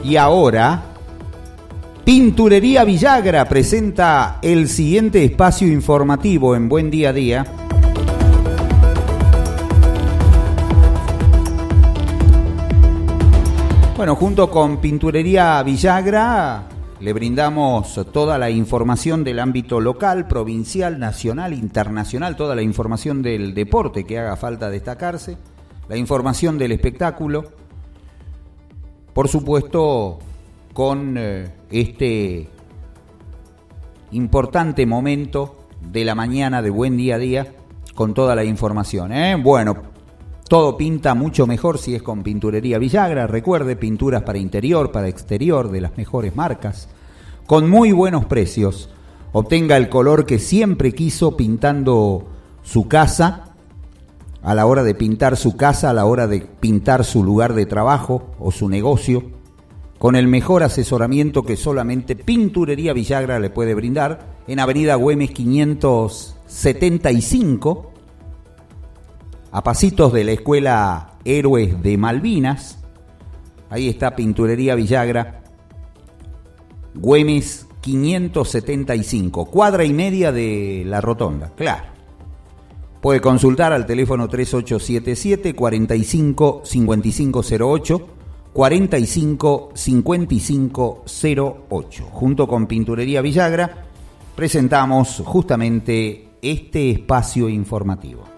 Y ahora, Pinturería Villagra presenta el siguiente espacio informativo en Buen Día a Día. Bueno, junto con Pinturería Villagra le brindamos toda la información del ámbito local, provincial, nacional, internacional, toda la información del deporte que haga falta destacarse, la información del espectáculo, por supuesto con este importante momento de la mañana de Buen Día a Día, con toda la información. Bueno, todo pinta mucho mejor si es con Pinturería Villagra. Recuerde, pinturas para interior, para exterior, de las mejores marcas, con muy buenos precios. Obtenga el color que siempre quiso pintando su casa, a la hora de pintar su casa, a la hora de pintar su lugar de trabajo o su negocio, con el mejor asesoramiento que solamente Pinturería Villagra le puede brindar, en Avenida Güemes 575, a pasitos de la Escuela Héroes de Malvinas. Ahí está Pinturería Villagra, Güemes 575, cuadra y media de la rotonda, claro. Puede consultar al teléfono 3877 45 5508, 45 5508. Junto con Pinturería Villagra presentamos justamente este espacio informativo.